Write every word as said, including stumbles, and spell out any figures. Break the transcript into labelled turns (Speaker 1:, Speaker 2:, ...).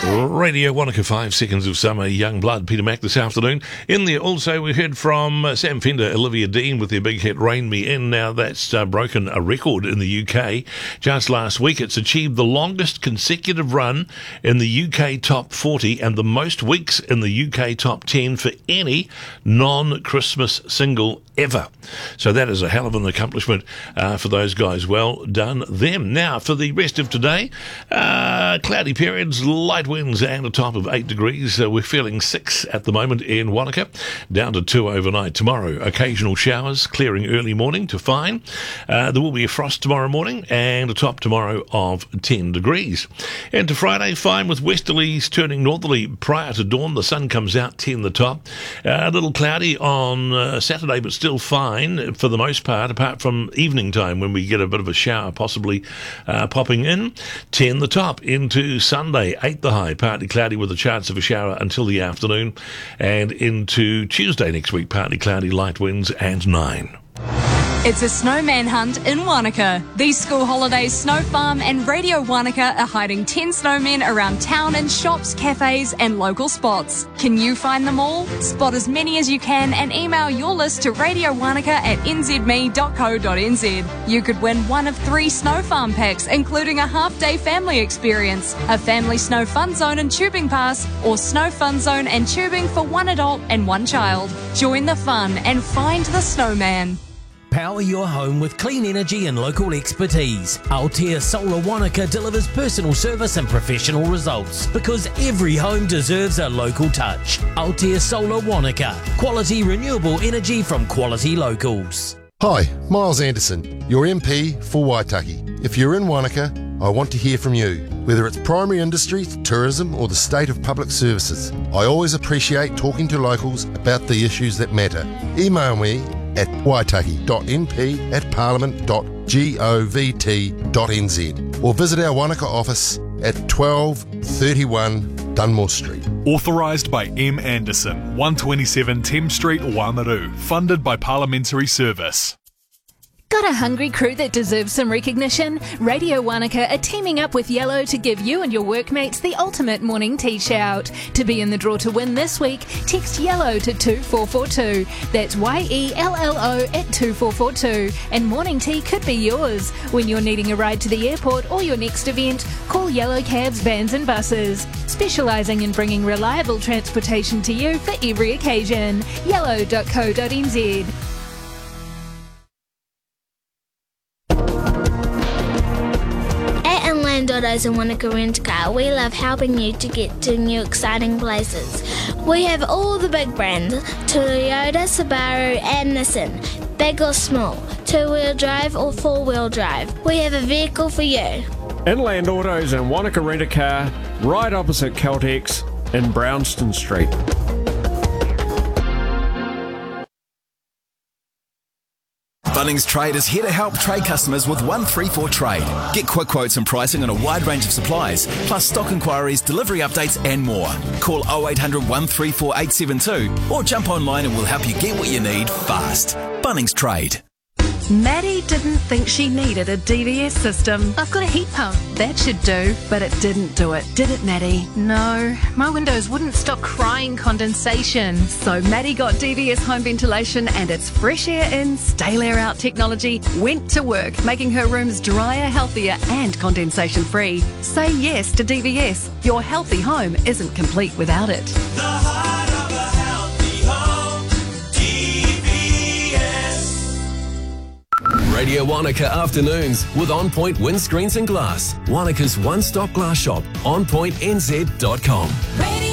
Speaker 1: Radio Wanaka, five seconds of summer, Young Blood, Peter Mack this afternoon. In there also we heard from uh, Sam Fender, Olivia Dean with their big hit Rain Me In. Now that's uh, broken a record in the U K. Just last week it's achieved the longest consecutive run in the U K top forty and the most weeks in the U K top ten for any non-Christmas single ever. So that is a hell of an accomplishment uh, for those guys. Well done them. Now for the rest of today, uh, cloudy periods, light winds and a top of eight degrees. Uh, we're feeling six at the moment in Wanaka, down to two overnight. Tomorrow, occasional showers, clearing early morning to fine. Uh, there will be a frost tomorrow morning and a top tomorrow of ten degrees. Into Friday, fine with westerlies turning northerly prior to dawn. The sun comes out, ten the top. Uh, a little cloudy on uh, Saturday, but still fine for the most part, apart from evening time when we get a bit of a shower possibly uh, popping in. ten the top. Into Sunday, eight the high, partly cloudy with a chance of a shower until the afternoon, and into Tuesday next week, partly cloudy, light winds and nine.
Speaker 2: It's a snowman hunt in Wanaka. These school holidays, Snow Farm and Radio Wanaka are hiding ten snowmen around town in shops, cafes and local spots. Can you find them all? Spot as many as you can and email your list to radio wanaka at n z m e dot co dot n z. You could win one of three Snow Farm packs, including a half-day family experience, a family snow fun zone and tubing pass, or snow fun zone and tubing for one adult and one child. Join the fun and find the snowman.
Speaker 3: Power your home with clean energy and local expertise. Altea Solar Wanaka delivers personal service and professional results because every home deserves a local touch. Altea Solar Wanaka. Quality renewable energy from quality locals.
Speaker 4: Hi, Miles Anderson, your M P for Waitaki. If you're in Wanaka, I want to hear from you. Whether it's primary industry, tourism or the state of public services, I always appreciate talking to locals about the issues that matter. Email me at waitaki dot n p at parliament dot govt dot n z or visit our Wanaka office at twelve thirty-one Dunmore Street.
Speaker 5: Authorised by M Anderson, one twenty-seven Thames Street, Waimaru. Funded by Parliamentary Service.
Speaker 6: Got a hungry crew that deserves some recognition? Radio Wanaka are teaming up with Yellow to give you and your workmates the ultimate morning tea shout. To be in the draw to win this week, text YELLOW to two four four two. That's Y E L L O at two four four two. And morning tea could be yours. When you're needing a ride to the airport or your next event, call Yellow Cabs, Vans and Buses. Specialising in bringing reliable transportation to you for every occasion. yellow dot co dot n z.
Speaker 7: Autos and Wanaka Rent Car, we love helping you to get to new exciting places. We have all the big brands, Toyota, Subaru and Nissan, big or small, two-wheel drive or four-wheel drive. We have a vehicle for you.
Speaker 8: Inland Autos and Wanaka Rent a Car, right opposite Caltex in Brownston Street.
Speaker 9: Bunnings Trade is here to help trade customers with one three four Trade. Get quick quotes and pricing on a wide range of supplies, plus stock inquiries, delivery updates and more. Call oh eight hundred, one three four, eight seven two or jump online and we'll help you get what you need fast. Bunnings Trade.
Speaker 10: Maddie didn't think she needed a D V S system.
Speaker 6: I've got a heat pump.
Speaker 10: That should do, but it didn't do it, did it, Maddie?
Speaker 6: No, my windows wouldn't stop crying condensation.
Speaker 10: So Maddie got D V S home ventilation and its fresh air in, stale air out technology went to work, making her rooms drier, healthier and condensation free. Say yes to D V S. Your healthy home isn't complete without it.
Speaker 11: The heart of a healthy home, D V S.
Speaker 12: Radio Wanaka Afternoons with On Point Windscreens and Glass. Wanaka's one-stop glass shop, on point n z dot com.
Speaker 11: Radio